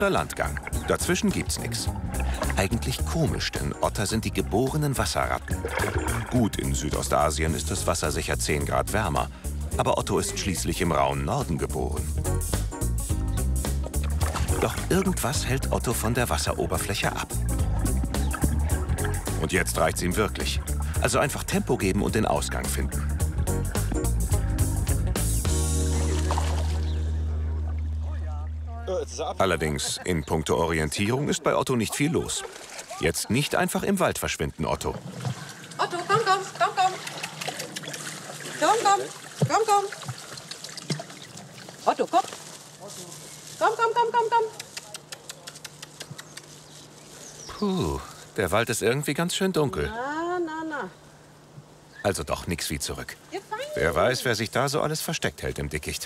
Landgang. Dazwischen gibt's nichts. Eigentlich komisch, denn Otter sind die geborenen Wasserratten. Gut, in Südostasien ist das Wasser sicher 10 Grad wärmer. Aber Otto ist schließlich im rauen Norden geboren. Doch irgendwas hält Otto von der Wasseroberfläche ab. Und jetzt reicht's ihm wirklich. Also einfach Tempo geben und den Ausgang finden. Allerdings, in puncto Orientierung ist bei Otto nicht viel los. Jetzt nicht einfach im Wald verschwinden, Otto. Otto, komm, komm, komm, komm. Komm, komm, komm, komm. Otto, komm. Komm, komm, komm, komm, komm. Puh, der Wald ist irgendwie ganz schön dunkel. Na. Also doch nix wie zurück. Ja, fein. Wer weiß, wer sich da so alles versteckt hält im Dickicht.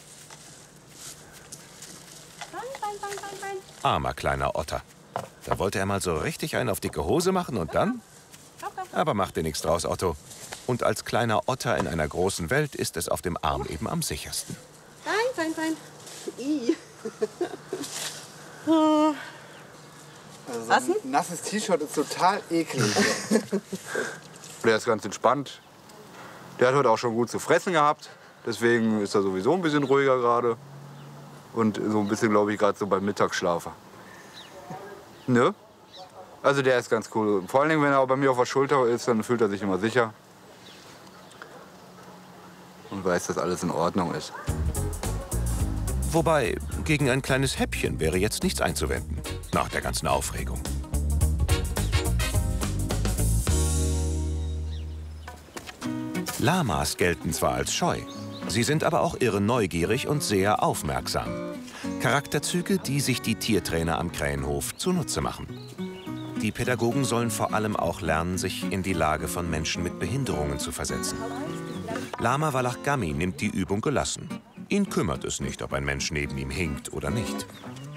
Fein. Armer kleiner Otter. Da wollte er mal so richtig einen auf dicke Hose machen und dann? Aber mach dir nichts draus, Otto. Und als kleiner Otter in einer großen Welt ist es auf dem Arm eben am sichersten. Fein. Also ein nasses T-Shirt ist total eklig. Der ist ganz entspannt. Der hat heute auch schon gut zu fressen gehabt. Deswegen ist er sowieso ein bisschen ruhiger gerade. Und so ein bisschen, glaube ich, gerade so beim Mittagsschlafen. Ne? Also der ist ganz cool. Vor allen Dingen, wenn er auch bei mir auf der Schulter ist, dann fühlt er sich immer sicher. Und weiß, dass alles in Ordnung ist. Wobei, gegen ein kleines Häppchen wäre jetzt nichts einzuwenden. Nach der ganzen Aufregung. Lamas gelten zwar als scheu, sie sind aber auch irre neugierig und sehr aufmerksam. Charakterzüge, die sich die Tiertrainer am Krähenhof zunutze machen. Die Pädagogen sollen vor allem auch lernen, sich in die Lage von Menschen mit Behinderungen zu versetzen. Lama Walach Gami nimmt die Übung gelassen. Ihn kümmert es nicht, ob ein Mensch neben ihm hinkt oder nicht.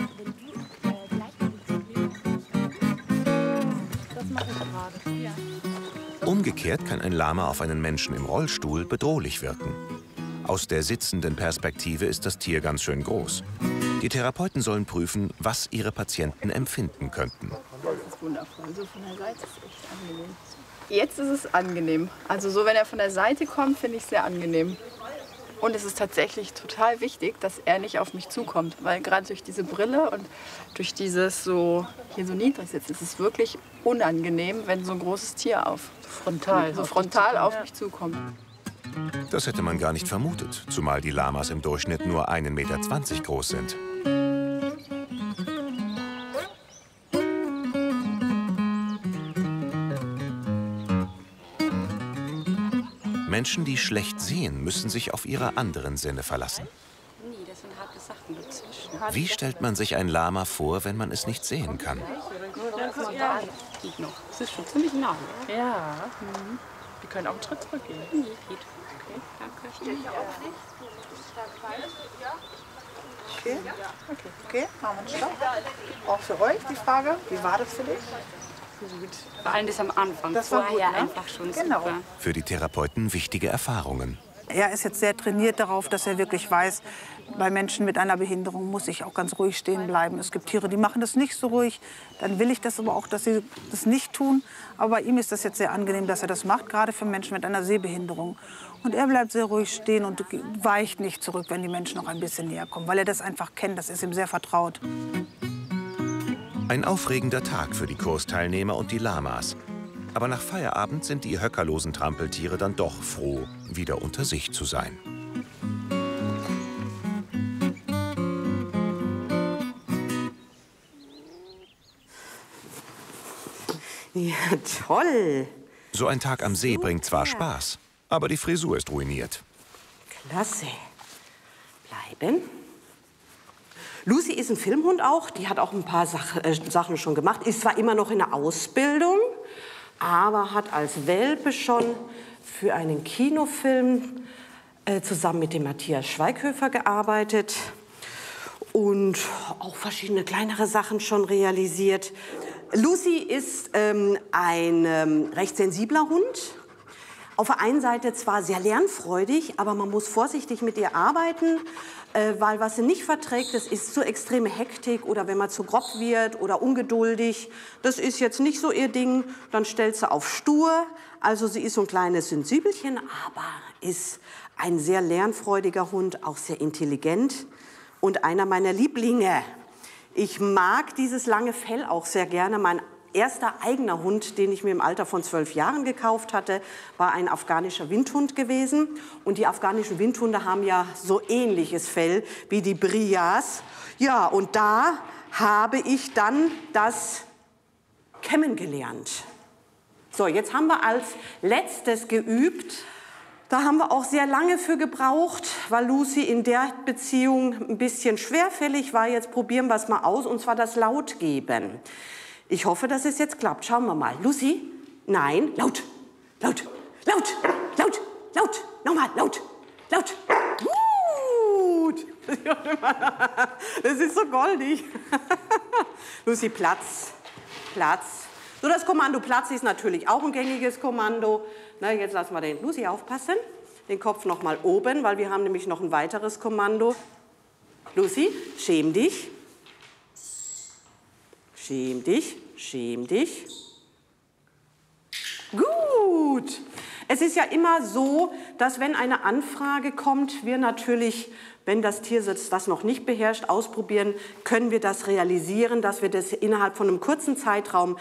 Umgekehrt kann ein Lama auf einen Menschen im Rollstuhl bedrohlich wirken. Aus der sitzenden Perspektive ist das Tier ganz schön groß. Die Therapeuten sollen prüfen, was ihre Patienten empfinden könnten. Das ist wundervoll. So von der Seite ist echt angenehm. Jetzt ist es angenehm. Also so, wenn er von der Seite kommt, finde ich es sehr angenehm. Und es ist tatsächlich total wichtig, dass er nicht auf mich zukommt. Weil gerade durch diese Brille und durch dieses so hier so niedrig sitzt, ist es wirklich unangenehm, wenn so ein großes Tier frontal auf mich zukommt. Das hätte man gar nicht vermutet, zumal die Lamas im Durchschnitt nur 1,20 Meter groß sind. Menschen, die schlecht sehen, müssen sich auf ihre anderen Sinne verlassen. Wie stellt man sich ein Lama vor, wenn man es nicht sehen kann? Das ist schon ziemlich nah. Ja. Wir können auch einen Schritt zurückgehen. Nee, geht. Okay, danke. Okay, machen wir einen Stopp. Auch für euch die Frage, wie war das für dich? Gut. Vor allem das am Anfang. Das war vorher gut, ne? einfach schon Genau. super. Für die Therapeuten wichtige Erfahrungen. Er ist jetzt sehr trainiert darauf, dass er wirklich weiß, bei Menschen mit einer Behinderung muss ich auch ganz ruhig stehen bleiben. Es gibt Tiere, die machen das nicht so ruhig. Dann will ich das aber auch, dass sie das nicht tun. Aber bei ihm ist das jetzt sehr angenehm, dass er das macht, gerade für Menschen mit einer Sehbehinderung. Und er bleibt sehr ruhig stehen und weicht nicht zurück, wenn die Menschen noch ein bisschen näher kommen, weil er das einfach kennt, das ist ihm sehr vertraut. Ein aufregender Tag für die Kursteilnehmer und die Lamas. Aber nach Feierabend sind die höckerlosen Trampeltiere dann doch froh, wieder unter sich zu sein. Ja, toll. So ein Tag am See bringt zwar Spaß, aber die Frisur ist ruiniert. Klasse. Bleiben. Lucy ist ein Filmhund auch. Die hat auch ein paar Sachen schon gemacht. Ist zwar immer noch in der Ausbildung, aber hat als Welpe schon für einen Kinofilm zusammen mit dem Matthias Schweighöfer gearbeitet und auch verschiedene kleinere Sachen schon realisiert. Lucy ist ein recht sensibler Hund. Auf der einen Seite zwar sehr lernfreudig, aber man muss vorsichtig mit ihr arbeiten, weil was sie nicht verträgt, das ist so extreme Hektik oder wenn man zu grob wird oder ungeduldig. Das ist jetzt nicht so ihr Ding. Dann stellt sie auf stur. Also sie ist so ein kleines Sensibelchen, aber ist ein sehr lernfreudiger Hund, auch sehr intelligent und einer meiner Lieblinge. Ich mag dieses lange Fell auch sehr gerne. Mein erster eigener Hund, den ich mir im Alter von 12 Jahren gekauft hatte, war ein afghanischer Windhund gewesen. Und die afghanischen Windhunde haben ja so ähnliches Fell wie die Brias. Ja, und da habe ich dann das Kämmen gelernt. So, jetzt haben wir als letztes geübt. Da haben wir auch sehr lange für gebraucht, weil Lucy in der Beziehung ein bisschen schwerfällig war. Jetzt probieren wir es mal aus, und zwar das Lautgeben. Ich hoffe, dass es jetzt klappt. Schauen wir mal. Lucy? Nein. Laut. Laut. Laut. Laut. Laut. Nochmal. Laut. Laut. Gut. Das ist so goldig. Lucy, Platz. Platz. So, das Kommando Platz ist natürlich auch ein gängiges Kommando. Na, jetzt lassen wir den Lucy aufpassen. Den Kopf noch mal oben, weil wir haben nämlich noch ein weiteres Kommando. Lucy, schäm dich. Schäm dich, schäm dich. Gut. Es ist ja immer so, dass wenn eine Anfrage kommt, wir natürlich, wenn das Tiersitz das noch nicht beherrscht, ausprobieren, können wir das realisieren, dass wir das innerhalb von einem kurzen Zeitraum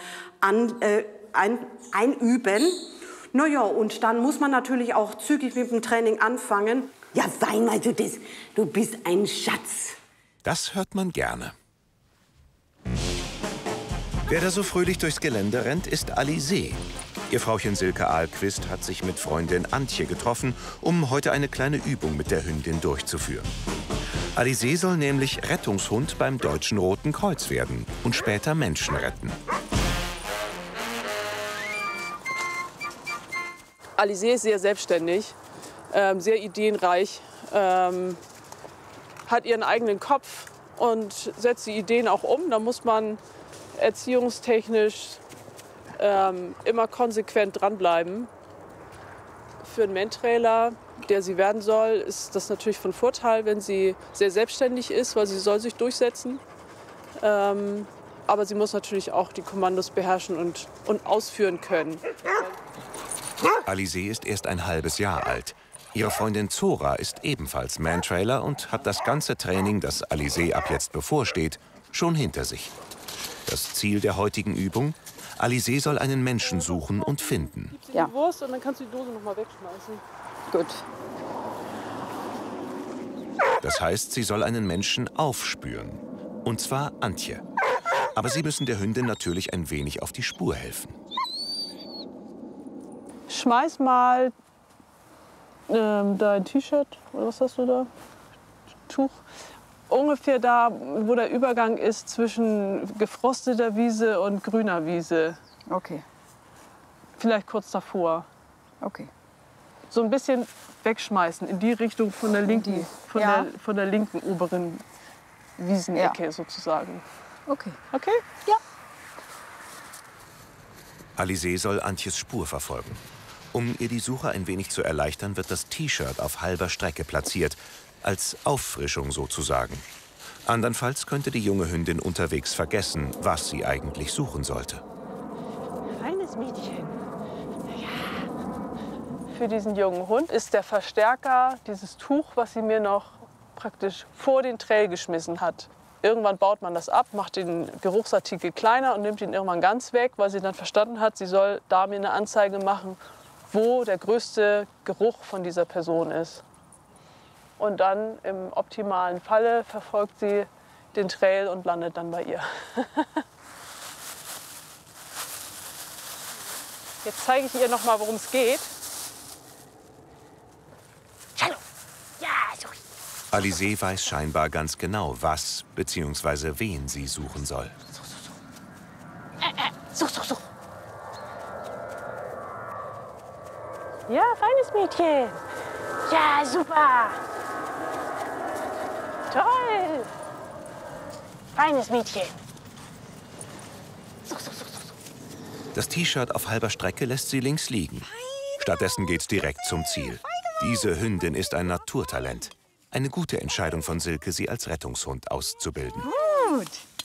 einüben. Naja, und dann muss man natürlich auch zügig mit dem Training anfangen. Ja, sei mal so das, du bist ein Schatz. Das hört man gerne. Wer da so fröhlich durchs Gelände rennt, ist Alizé. Ihr Frauchen Silke Ahlquist hat sich mit Freundin Antje getroffen, um heute eine kleine Übung mit der Hündin durchzuführen. Alizé soll nämlich Rettungshund beim Deutschen Roten Kreuz werden und später Menschen retten. Alizé ist sehr selbstständig, sehr ideenreich, hat ihren eigenen Kopf und setzt die Ideen auch um. Da muss man erziehungstechnisch immer konsequent dranbleiben. Für einen Mantrailer, der sie werden soll, ist das natürlich von Vorteil, wenn sie sehr selbstständig ist, weil sie soll sich durchsetzen. Aber sie muss natürlich auch die Kommandos beherrschen und ausführen können. Alizé ist erst ein halbes Jahr alt. Ihre Freundin Zora ist ebenfalls Mantrailer und hat das ganze Training, das Alizé ab jetzt bevorsteht, schon hinter sich. Das Ziel der heutigen Übung? Alizé soll einen Menschen suchen und finden. Gibst du die Wurst und dann kannst du die Dose noch mal wegschmeißen. Gut. Das heißt, sie soll einen Menschen aufspüren. Und zwar Antje. Aber sie müssen der Hündin natürlich ein wenig auf die Spur helfen. Schmeiß mal dein T-Shirt, oder was hast du da? Tuch. Ungefähr da, wo der Übergang ist zwischen gefrosteter Wiese und grüner Wiese. Okay. Vielleicht kurz davor. Okay. So ein bisschen wegschmeißen in die Richtung von der linken, von der linken oberen Wiesenecke sozusagen. Okay. Okay? Ja. Alizé soll Antjes Spur verfolgen. Um ihr die Suche ein wenig zu erleichtern, wird das T-Shirt auf halber Strecke platziert, als Auffrischung sozusagen. Andernfalls könnte die junge Hündin unterwegs vergessen, was sie eigentlich suchen sollte. Feines Mädchen. Ja. Für diesen jungen Hund ist der Verstärker dieses Tuch, was sie mir noch praktisch vor den Trail geschmissen hat. Irgendwann baut man das ab, macht den Geruchsartikel kleiner und nimmt ihn irgendwann ganz weg, weil sie dann verstanden hat, sie soll da mir eine Anzeige machen, wo der größte Geruch von dieser Person ist. Und dann im optimalen Falle verfolgt sie den Trail und landet dann bei ihr. Jetzt zeige ich ihr noch mal, worum es geht. Hallo. Ja, sorry. Alizé weiß scheinbar ganz genau, was bzw. wen sie suchen soll. Such. Ja, feines Mädchen. Ja, super. Toll. Feines Mädchen. Such. Das T-Shirt auf halber Strecke lässt sie links liegen. Stattdessen geht's direkt zum Ziel. Diese Hündin ist ein Naturtalent. Eine gute Entscheidung von Silke, sie als Rettungshund auszubilden. Gut.